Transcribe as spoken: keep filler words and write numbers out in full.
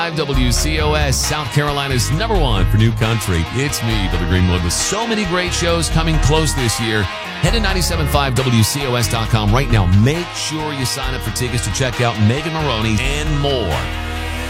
W C O S, South Carolina's number one for new country. It's me, Billy Greenwood, with so many great shows coming close this year. Head to nine seven five W C O S dot com right now. Make sure you sign up for tickets to check out Megan Maroney and more.